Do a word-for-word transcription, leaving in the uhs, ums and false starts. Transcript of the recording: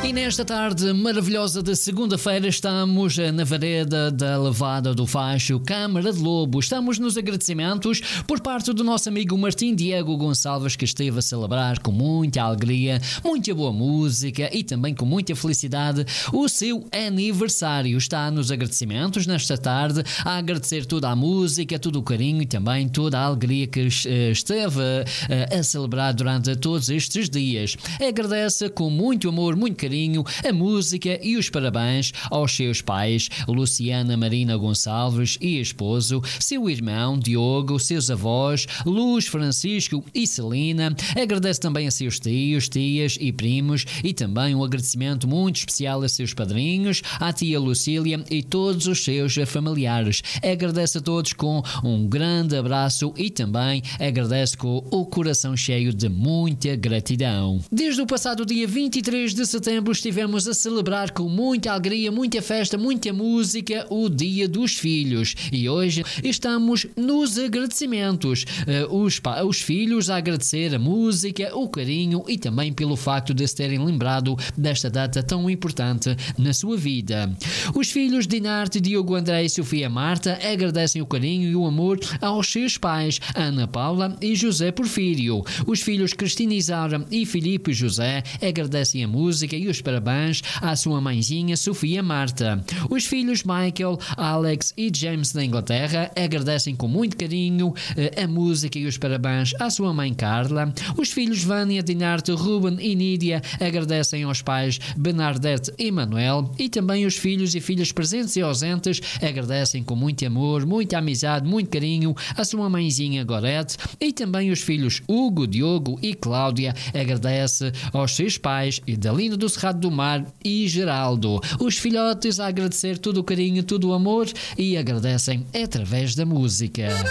E nesta tarde maravilhosa de segunda-feira estamos na vareda da Levada do Facho, Câmara de Lobo. Estamos nos agradecimentos por parte do nosso amigo Martim Diego Gonçalves, que esteve a celebrar com muita alegria, muita boa música e também com muita felicidade o seu aniversário. Está nos agradecimentos nesta tarde a agradecer toda a música, todo o carinho e também toda a alegria que esteve a celebrar durante todos estes dias. Agradece com muito amor, muito carinho a música e os parabéns aos seus pais, Luciana Marina Gonçalves e esposo, seu irmão Diogo, seus avós, Luz, Francisco e Celina. Agradece também a seus tios, tias e primos e também um agradecimento muito especial a seus padrinhos, à tia Lucília e todos os seus familiares. Agradece a todos com um grande abraço e também agradece com o coração cheio de muita gratidão. Desde o passado dia vinte e três de setembro estivemos a celebrar com muita alegria, muita festa, muita música o Dia dos Filhos e hoje estamos nos agradecimentos. Uh, os, os filhos a agradecer a música, o carinho e também pelo facto de se terem lembrado desta data tão importante na sua vida. Os filhos Dinarte, Diogo, André e Sofia Marta agradecem o carinho e o amor aos seus pais, Ana Paula e José Porfírio. Os filhos Cristina Isaura e Filipe José agradecem a música e os parabéns à sua mãezinha Sofia Marta. Os filhos Michael, Alex e James da Inglaterra agradecem com muito carinho a música e os parabéns à sua mãe Carla. Os filhos Vânia, Dinarte, Ruben e Nídia agradecem aos pais Bernadette e Manuel e também os filhos e filhas presentes e ausentes agradecem com muito amor, muita amizade, muito carinho a sua mãezinha Gorete e também os filhos Hugo, Diogo e Cláudia agradece aos seus pais Idalino do Cerrado do Mar e Geraldo. Os filhotes a agradecer todo o carinho, todo o amor e agradecem através da música.